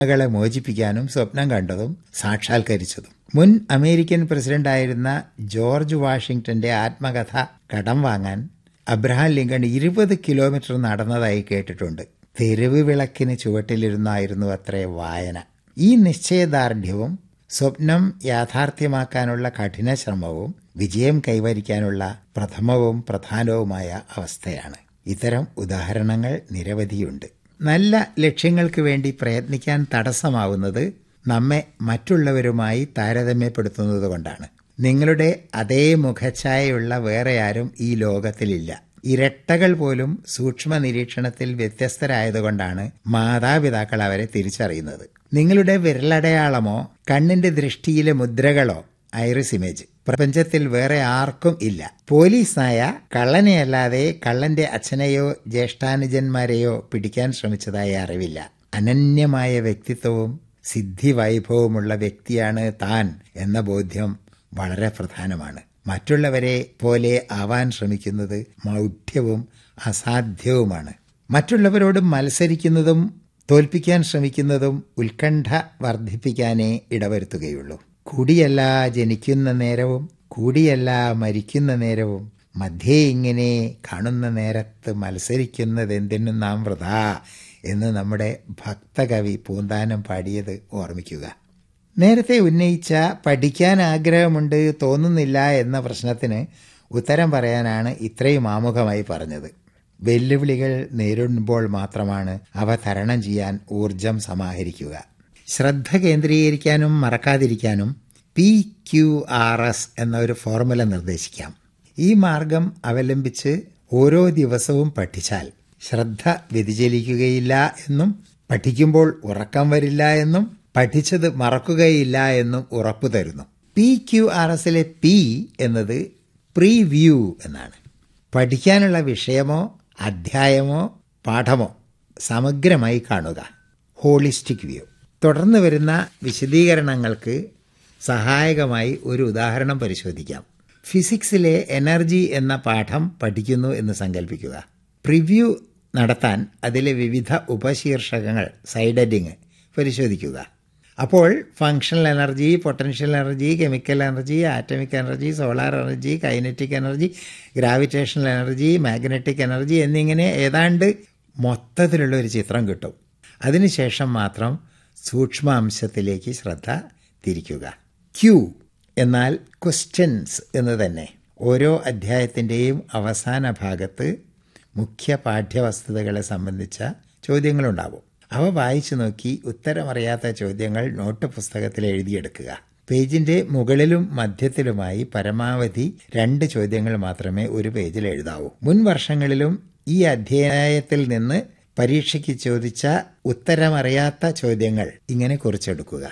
കളെ മോചിപ്പിക്കാനും സ്വപ്നം കണ്ടതും സാക്ഷാത്കരിച്ചതും. മുൻ അമേരിക്കൻ പ്രസിഡന്റായിരുന്ന ജോർജ് വാഷിംഗ്ടന്റെ ആത്മകഥ കടം വാങ്ങാൻ അബ്രഹാം ലിങ്കൺ 20 കിലോമീറ്റർ നടന്നതായി കേട്ടിട്ടുണ്ട്. തെരുവ് വിളക്കിന് ചുവട്ടിലിരുന്നായിരുന്നു അത്രേ വായന. ഈ നിശ്ചയദാർഢ്യവും സ്വപ്നം യാഥാർത്ഥ്യമാക്കാനുള്ള കഠിന ശ്രമവും വിജയം കൈവരിക്കാനുള്ള പ്രഥമവും പ്രധാനവുമായ അവസ്ഥയാണ്. ഇത്തരം ഉദാഹരണങ്ങൾ നിരവധിയുണ്ട്. നല്ല ലക്ഷ്യങ്ങൾക്ക് വേണ്ടി പ്രയത്നിക്കാൻ തടസ്സമാവുന്നത് നമ്മെ മറ്റുള്ളവരുമായി താരതമ്യപ്പെടുത്തുന്നതുകൊണ്ടാണ്. നിങ്ങളുടെ അതേ മുഖഛായയുള്ള വേറെ ആരും ഈ ലോകത്തിലില്ല. ഇരട്ടകൾ പോലും സൂക്ഷ്മ നിരീക്ഷണത്തിൽ വ്യത്യസ്തരായതുകൊണ്ടാണ് മാതാപിതാക്കൾ അവരെ തിരിച്ചറിയുന്നത്. നിങ്ങളുടെ വിരലടയാളമോ കണ്ണിന്റെ ദൃഷ്ടിയിലെ മുദ്രകളോ ഐറിസ് ഇമേജ് പ്രപഞ്ചത്തിൽ വേറെ ആർക്കും ഇല്ല. പോലീസായ കള്ളനെയല്ലാതെ കള്ളന്റെ അച്ഛനെയോ ജ്യേഷ്ഠാനുജന്മാരെയോ പിടിക്കാൻ ശ്രമിച്ചതായി അറിവില്ല. അനന്യമായ വ്യക്തിത്വവും സിദ്ധിവൈഭവമുള്ള വ്യക്തിയാണ് താൻ എന്ന ബോധ്യം വളരെ പ്രധാനമാണ്. മറ്റുള്ളവരെ പോലെ ആവാൻ ശ്രമിക്കുന്നത് മൗഢ്യവും അസാധ്യവുമാണ്. മറ്റുള്ളവരോട് മത്സരിക്കുന്നതും തോൽപ്പിക്കാൻ ശ്രമിക്കുന്നതും ഉത്കണ്ഠ വർദ്ധിപ്പിക്കാനേ ഇടവരുത്തുകയുള്ളൂ. കൂടിയല്ല ജനിക്കുന്ന നേരവും കൂടിയല്ല മരിക്കുന്ന നേരവും മധ്യേ ഇങ്ങനെ കാണുന്ന നേരത്ത് മത്സരിക്കുന്നതെന്തിനും നാം വൃഥാ എന്ന് നമ്മുടെ ഭക്തകവി പൂന്താനം പാടിയത് ഓർമ്മിക്കുക. നേരത്തെ ഉന്നയിച്ച പഠിക്കാൻ ആഗ്രഹമുണ്ട് തോന്നുന്നില്ല എന്ന പ്രശ്നത്തിന് ഉത്തരം പറയാനാണ് ഇത്രയും ആമുഖമായി പറഞ്ഞത്. വെല്ലുവിളികൾ നേരിടുമ്പോൾ മാത്രമാണ് അവ തരണം ചെയ്യാൻ ഊർജം സമാഹരിക്കുക. ശ്രദ്ധ കേന്ദ്രീകരിക്കാനും മറക്കാതിരിക്കാനും PQRS എന്ന ഒരു ഫോർമുല നിർദ്ദേശിക്കാം. ഈ മാർഗം അവലംബിച്ച് ഓരോ ദിവസവും പഠിച്ചാൽ ശ്രദ്ധ വ്യതിചലിക്കുകയില്ല എന്നും പഠിക്കുമ്പോൾ ഉറക്കം വരില്ല എന്നും പഠിച്ചത് മറക്കുകയില്ല എന്നും ഉറപ്പു തരുന്നു. PQRSലെ P എന്നത് പ്രീവ്യൂ എന്നാണ്. പഠിക്കാനുള്ള വിഷയമോ അധ്യായമോ പാഠമോ സമഗ്രമായി കാണുക, ഹോളിസ്റ്റിക് വ്യൂ. തുടർന്ന് വരുന്ന വിശദീകരണങ്ങൾക്ക് സഹായകമായി ഒരു ഉദാഹരണം പരിശോധിക്കാം. ഫിസിക്സിലെ എനർജി എന്ന പാഠം പഠിക്കുന്നു എന്ന് സങ്കല്പിക്കുക. പ്രിവ്യൂ നടത്താൻ അതിലെ വിവിധ ഉപശീർഷകങ്ങൾ സൈഡ് ഹെഡിങ് പരിശോധിക്കുക. അപ്പോൾ functional energy, potential energy, chemical energy, atomic energy, solar energy, kinetic energy, gravitational energy, magnetic energy എന്നിങ്ങനെ ഏതാണ്ട് മൊത്തത്തിലുള്ള ഒരു ചിത്രം കിട്ടും. അതിനുശേഷം മാത്രം സൂക്ഷ്മാംശത്തിലേക്ക് ശ്രദ്ധ തിരിക്കുക. Q എന്നാൽ ക്വസ്റ്റ്യൻസ് എന്ന് തന്നെ. ഓരോ അധ്യായത്തിൻ്റെയും അവസാന ഭാഗത്ത് മുഖ്യ പാഠ്യവസ്തുതകളെ സംബന്ധിച്ച ചോദ്യങ്ങളുണ്ടാവും. അവ വായിച്ചു നോക്കി ഉത്തരമറിയാത്ത ചോദ്യങ്ങൾ നോട്ട് പുസ്തകത്തിൽ എഴുതിയെടുക്കുക. പേജിന്റെ മുകളിലും മധ്യത്തിലുമായി പരമാവധി 2 ചോദ്യങ്ങൾ മാത്രമേ ഒരു പേജിൽ എഴുതാവൂ. മുൻ വർഷങ്ങളിലും ഈ അധ്യായത്തിൽ നിന്ന് പരീക്ഷയ്ക്ക് ചോദിച്ച ഉത്തരമറിയാത്ത ചോദ്യങ്ങൾ ഇങ്ങനെ കുറിച്ചെടുക്കുക.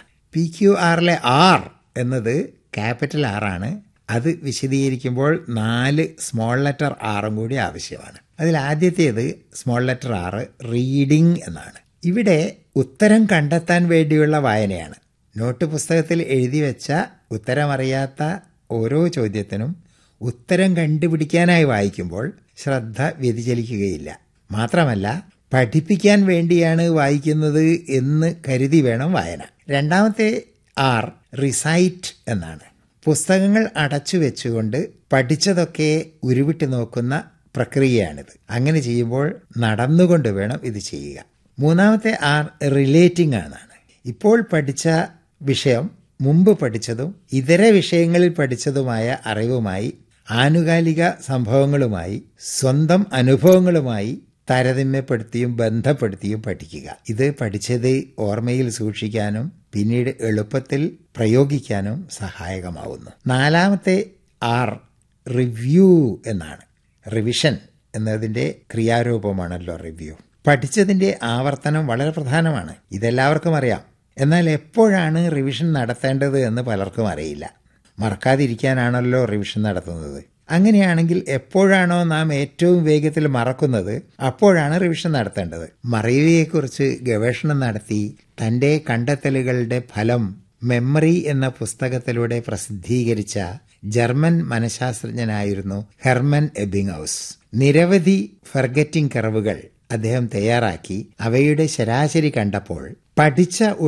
PQRലെ R എന്നത് ക്യാപിറ്റൽ R ആണ്. അത് വിശദീകരിക്കുമ്പോൾ 4 സ്മോൾ ലെറ്റർ ആറും കൂടി ആവശ്യമാണ്. അതിൽ ആദ്യത്തേത് സ്മോൾ ലെറ്റർ R റീഡിംഗ് എന്നാണ്. ഇവിടെ ഉത്തരം കണ്ടെത്താൻ വേണ്ടിയുള്ള വായനയാണ്. നോട്ട് പുസ്തകത്തിൽ എഴുതി വെച്ച ഉത്തരമറിയാത്ത ഓരോ ചോദ്യത്തിനും ഉത്തരം കണ്ടുപിടിക്കാനായി വായിക്കുമ്പോൾ ശ്രദ്ധ വ്യതിചലിക്കുകയില്ല. മാത്രമല്ല പഠിപ്പിക്കാൻ വേണ്ടിയാണ് വായിക്കുന്നത് എന്ന് കരുതി വേണം വായന. രണ്ടാമത്തെ R റിസൈറ്റ് എന്നാണ്. പുസ്തകങ്ങൾ അടച്ചു വെച്ചുകൊണ്ട് പഠിച്ചതൊക്കെ ഉരുവിട്ട് നോക്കുന്ന പ്രക്രിയയാണിത്. അങ്ങനെ ചെയ്യുമ്പോൾ നടന്നുകൊണ്ട് വേണം ഇത് ചെയ്യുക. മൂന്നാമത്തെ R റിലേറ്റിംഗ് എന്നാണ്. ഇപ്പോൾ പഠിച്ച വിഷയം മുമ്പ് പഠിച്ചതും ഇതര വിഷയങ്ങളിൽ പഠിച്ചതുമായ അറിവുമായി, ആനുകാലിക സംഭവങ്ങളുമായി, സ്വന്തം അനുഭവങ്ങളുമായി താരതമ്യപ്പെടുത്തിയും ബന്ധപ്പെടുത്തിയും പഠിക്കുക. ഇത് പഠിച്ചത് ഓർമ്മയിൽ സൂക്ഷിക്കാനും പിന്നീട് എളുപ്പത്തിൽ പ്രയോഗിക്കാനും സഹായകമാവുന്നു. നാലാമത്തെ R റിവ്യൂ എന്നാണ്. റിവിഷൻ എന്നതിൻ്റെ ക്രിയാരൂപമാണല്ലോ റിവ്യൂ. പഠിച്ചതിൻ്റെ ആവർത്തനം വളരെ പ്രധാനമാണ്. ഇതെല്ലാവർക്കും അറിയാം. എന്നാൽ എപ്പോഴാണ് റിവിഷൻ നടത്തേണ്ടത് എന്ന് പലർക്കും അറിയില്ല. മറക്കാതിരിക്കാനാണല്ലോ റിവിഷൻ നടത്തുന്നത്. അങ്ങനെയാണെങ്കിൽ എപ്പോഴാണോ നാം ഏറ്റവും വേഗത്തിൽ മറക്കുന്നത് അപ്പോഴാണ് റിവിഷൻ നടത്തേണ്ടത്. മറവിയെക്കുറിച്ച് ഗവേഷണം നടത്തി തൻ്റെ കണ്ടെത്തലുകളുടെ ഫലം മെമ്മറി എന്ന പുസ്തകത്തിലൂടെ പ്രസിദ്ധീകരിച്ച ജർമ്മൻ മനഃശാസ്ത്രജ്ഞനായിരുന്നു ഹെർമൻ എബിംഗ്ഹൗസ്. നിരവധി ഫർഗറ്റിംഗ് കർവുകൾ അദ്ദേഹം തയ്യാറാക്കി അവയുടെ ശരാശരി കണ്ടപ്പോൾ പഠിച്ച